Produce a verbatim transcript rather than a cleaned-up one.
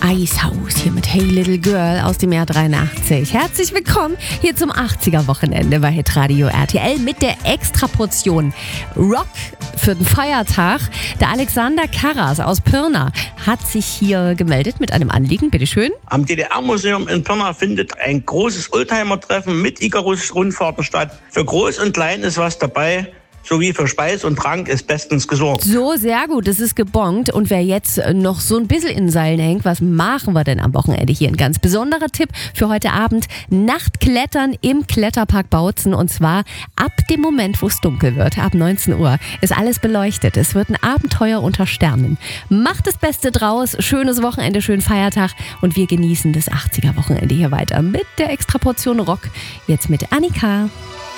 Eishaus hier mit Hey Little Girl aus dem Jahr dreiundachtzig. Herzlich willkommen hier zum achtziger-Wochenende bei Hitradio R T L mit der Extraportion Rock für den Feiertag. Der Alexander Karras aus Pirna hat sich hier gemeldet mit einem Anliegen. Bitteschön. Am D D R-Museum in Pirna findet ein großes Oldtimer-Treffen mit Icarus-Rundfahrten statt. Für Groß und Klein ist was dabei. Sowie für Speis und Trank ist bestens gesorgt. So, sehr gut, es ist gebongt. Und wer jetzt noch so ein bisschen in den Seilen hängt, was machen wir denn am Wochenende hier? Ein ganz besonderer Tipp für heute Abend: Nachtklettern im Kletterpark Bautzen. Und zwar ab dem Moment, wo es dunkel wird, ab neunzehn Uhr, ist alles beleuchtet. Es wird ein Abenteuer unter Sternen. Macht das Beste draus, schönes Wochenende, schönen Feiertag. Und wir genießen das achtziger-Wochenende hier weiter mit der Extraportion Rock. Jetzt mit Annika.